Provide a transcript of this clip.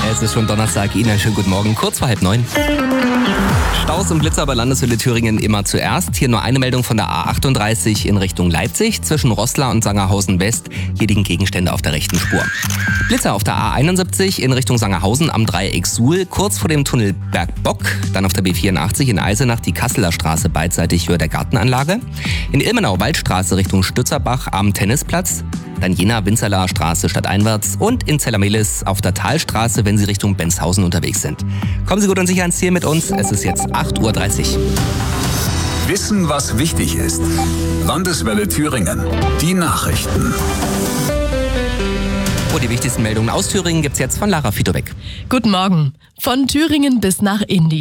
Es ist schon Donnerstag. Ihnen einen schönen guten Morgen, kurz vor 8:30. Staus und Blitzer bei Landeshülle Thüringen immer zuerst. Hier nur eine Meldung von der A38 in Richtung Leipzig. Zwischen Roßla und Sangerhausen West. Hier liegen Gegenstände auf der rechten Spur. Blitzer auf der A71 in Richtung Sangerhausen am Dreieck Suhl, kurz vor dem Tunnel Bergbock. Dann auf der B84 in Eisenach die Kasseler Straße beidseitig Höhe der Gartenanlage. In Ilmenau Waldstraße Richtung Stützerbach am Tennisplatz. Dann Jena-Winzerler Straße stadteinwärts und in Zellermelis auf der Talstraße, wenn Sie Richtung Benshausen unterwegs sind. Kommen Sie gut und sicher ans Ziel mit uns. Es ist jetzt 8:30 Uhr. Wissen, was wichtig ist. Landeswelle Thüringen. Die Nachrichten. Oh, die wichtigsten Meldungen aus Thüringen gibt's jetzt von Lara Fitowek. Guten Morgen. Von Thüringen bis nach Indien.